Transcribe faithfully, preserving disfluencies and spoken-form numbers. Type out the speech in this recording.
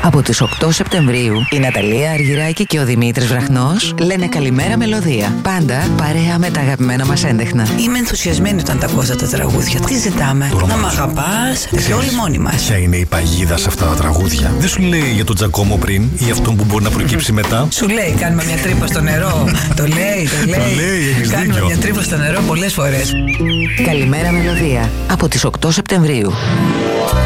Από τις οκτώ Σεπτεμβρίου η Ναταλία Αργυράκη και ο Δημήτρης Βραχνός λένε καλημέρα μελωδία. Πάντα παρέα με τα αγαπημένα μας έντεχνα. Είμαι ενθουσιασμένη όταν τα ακούω αυτά τα τραγούδια. Τι ζητάμε? Να μ' αγαπάς και όλοι μόνοι μας. Ποια είναι η παγίδα σε αυτά τα τραγούδια? Δεν σου λέει για τον Τζακόμο πριν ή αυτόν που μπορεί να προκύψει μετά? Σου λέει κάνουμε μια τρύπα στο νερό. Το λέει, το λέει. Το λέει, έχεις Κάνουμε δίκιο. μια τρύπα στο νερό πολλές φορές. Καλημέρα μελωδία. Από τις οκτώ Σεπτεμβρίου.